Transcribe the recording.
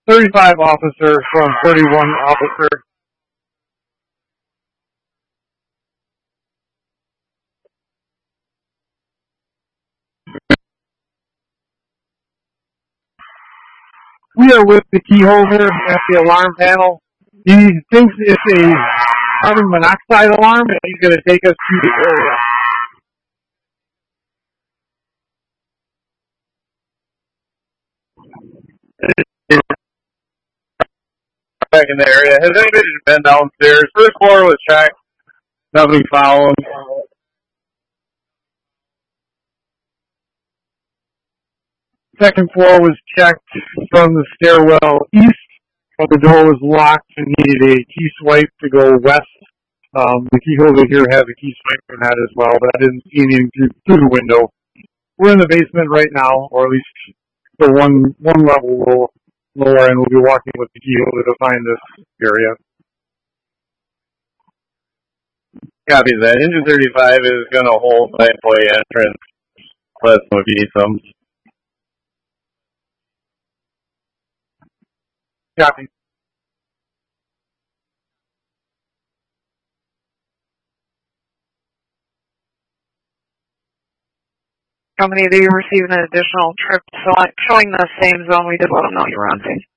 35 officer from 31 officer. We are with the key holder at the alarm panel. He thinks it's a carbon monoxide alarm, and he's going to take us to the area. Back in the area. Has anybody been downstairs? First floor was checked. Nothing found. Second floor was checked from the stairwell east, but the door was locked and needed a key swipe to go west. The key holder here has a key swipe for that as well, but I didn't see anything through the window. We're in the basement right now, or at least the one level lower, and we'll be walking with the key holder to find this area. Copy that. Engine 35 is going to hold my employee entrance. Let us know if you need some. Copy. Company, do you receive an additional trip showing the same zone we did let them know you were on scene?